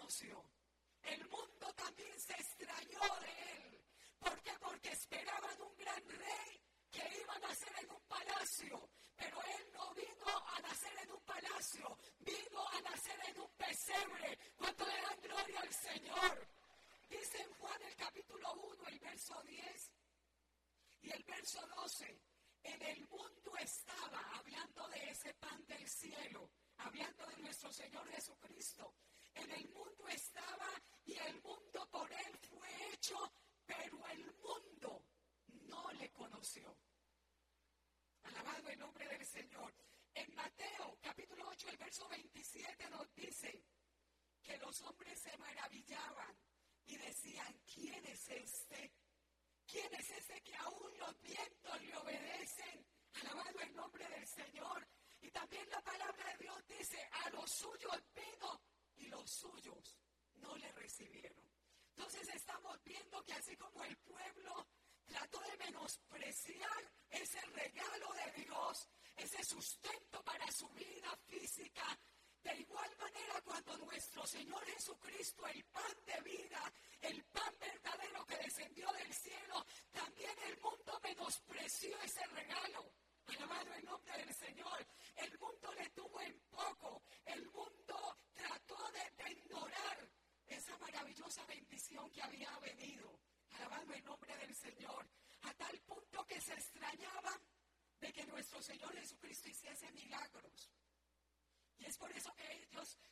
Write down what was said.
conoció. El mundo también se extrañó de él. ¿Por qué? Porque esperaban un gran rey que iba a nacer en un palacio. Pero él no vino a nacer en un palacio, vino a nacer en un pesebre. ¿Cuánto le dan gloria al Señor? Dice en Juan el capítulo 1, el verso 10 y el verso 12. En el mundo estaba, hablando de ese pan del cielo, hablando de nuestro Señor Jesucristo. En el mundo estaba y el mundo por él fue hecho, pero el mundo no le conoció. Alabado el nombre del Señor. En Mateo capítulo 8, el verso 27 nos dice que los hombres se maravillaban y decían, ¿quién es este? ¿Quién es ese que aún los vientos le obedecen? Alabado el nombre del Señor. Y también la palabra de Dios dice, a los suyos vino y los suyos no le recibieron. Entonces estamos viendo que así como el pueblo trató de menospreciar ese regalo de Dios, ese sustento para su vida física, de igual manera cuando nuestro Señor Jesucristo, el pan de vida, el pan verdadero que descendió del cielo, también el mundo menospreció ese regalo. Alabado el nombre del Señor. El mundo le tuvo en poco. El mundo trató de ignorar esa maravillosa bendición que había venido. Alabado el nombre del Señor. A tal punto que se extrañaban de que nuestro Señor Jesucristo hiciese milagros. Y es por eso que ellos